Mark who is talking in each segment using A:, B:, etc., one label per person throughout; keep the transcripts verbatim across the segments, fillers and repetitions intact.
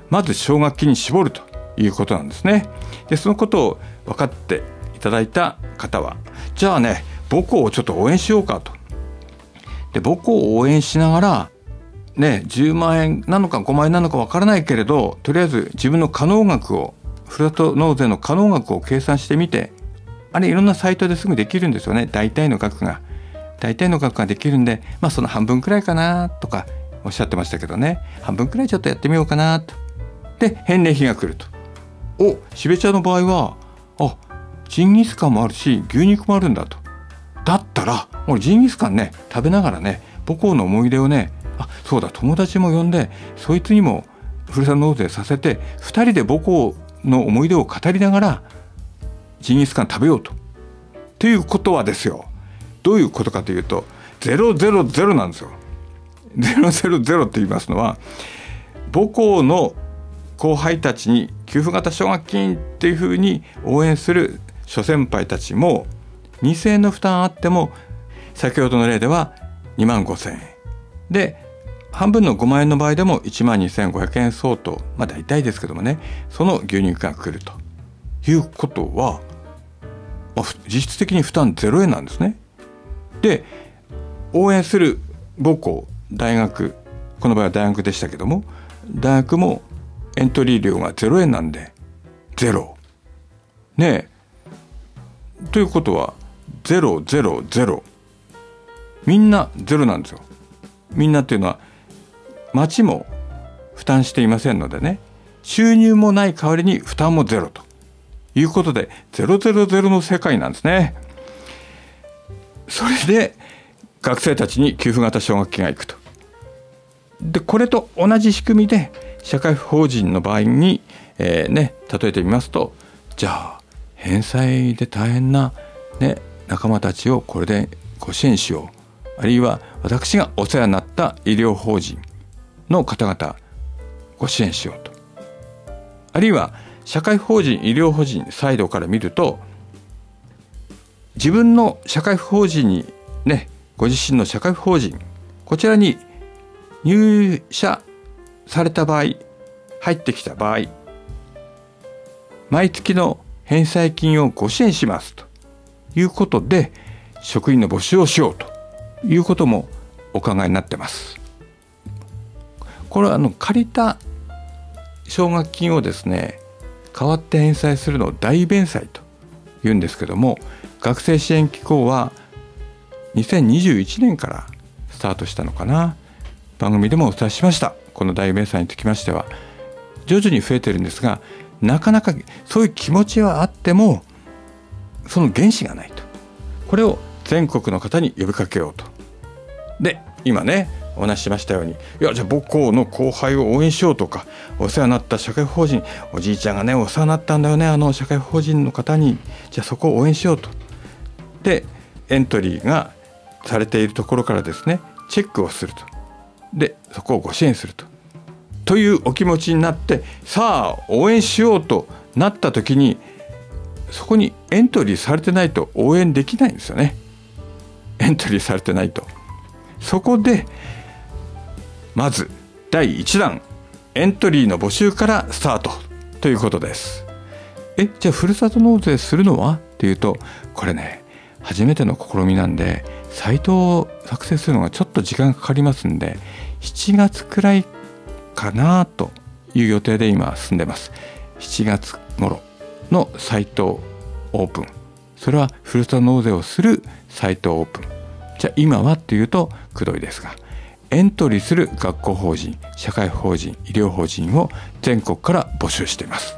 A: まず奨学金に絞るということなんですね。でそのことを分かっていただいた方は、じゃあね母校をちょっと応援しようかと。で母校を応援しながらね、じゅうまんえんなのかごまんえんなのか分からないけれど、とりあえず自分の可能額を、ふるさと納税の可能額を計算してみて、あれいろんなサイトですぐできるんですよね。大体の額が大体の額ができるんで、まあその半分くらいかなとかおっしゃってましたけどね、半分くらいちょっとやってみようかなと。で返礼品が来ると。お、しべちゃんの場合はあジンギスカンもあるし牛肉もあるんだと。だったらもうジンギスカンね食べながらね、母校の思い出をね、あそうだ友達も呼んでそいつにもふるさと納税させて、ふたりで母校の思い出を語りながらジンギスカン食べようと。ということはですよ、どういうことかというとゼロゼロゼロなんですよ。ゼロゼロゼロって言いますのは、母校の後輩たちに給付型奨学金っていうふうに応援する諸先輩たちもにせんえんの負担あっても、先ほどの例ではにまんごせんえんで、半分のごまんえんの場合でもいちまんにせんごひゃくえん相当、まあ大体ですけどもね、その牛肉が来るということは、まあ、実質的に負担ゼロえんなんですね。で応援する母校大学、この場合は大学でしたけども、大学もエントリー料がゼロえんなんでゼロねえ、ということはゼロゼロゼロ、みんなゼロなんですよ。みんなっていうのは町も負担していませんのでね、収入もない代わりに負担もゼロということでゼロゼロゼロの世界なんですね。それで学生たちに給付型奨学金がいくと。でこれと同じ仕組みで社会法人の場合に、えーね、例えてみますと、じゃあ返済で大変な、ね、仲間たちをこれでご支援しよう、あるいは私がお世話になった医療法人の方々ご支援しようと、あるいは社会法人医療法人サイドから見ると、自分の社会法人にね、ご自身の社会法人こちらに入社された場合、入ってきた場合、毎月の返済金をご支援しますということで職員の募集をしようということもお考えになってます。これはあの借りた奨学金をですね、代わって返済するのを代弁済というんですけども、学生支援機構はにせんにじゅういちねんからスタートしたのかな。番組でもお伝えしました。この代弁済につきましては徐々に増えてるんですが、なかなかそういう気持ちはあってもその原資がないと。これを全国の方に呼びかけようと。で今ねお話ししましたように、いやじゃあ母校の後輩を応援しようとか、お世話になった社会法人、おじいちゃんがねお世話になったんだよね、あの社会法人の方に、じゃあそこを応援しようと。でエントリーがされているところからですねチェックをすると。でそこをご支援するとというお気持ちになって、さあ応援しようとなった時に、そこにエントリーされてないと応援できないんですよね。エントリーされてないと。そこでまずだいいちだんエントリーの募集からスタートということです。えじゃあふるさと納税するのはっていうと、これね初めての試みなんでサイトを作成するのがちょっと時間かかりますんで、しちがつくらいかなという予定で今進んでます。しちがつ頃のサイトオープン、それはふるさと納税をするサイトオープン。じゃあ今はっていうとくどいですが、エントリーする学校法人、社会法人、医療法人を全国から募集しています。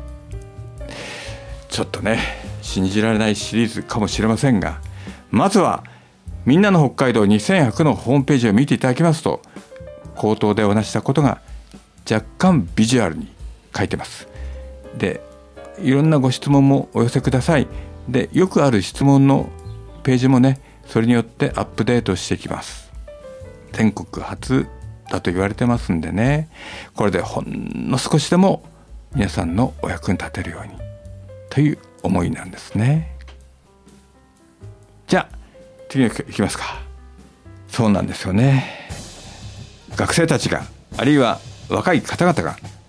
A: ちょっとね信じられないシリーズかもしれませんが、まずはみんなの北海道にせんひゃくのホームページを見ていただきますと、口頭でお話したことが若干ビジュアルに書いてます。でいろんなご質問もお寄せください。でよくある質問のページもね、それによってアップデートしていきます。全国初だと言われてますんでね、これでほんの少しでも皆さんのお役に立てるようにという思いなんですね。じゃあ次に行きますか。そうなんですよね。学生たちが、あるいは若い方々が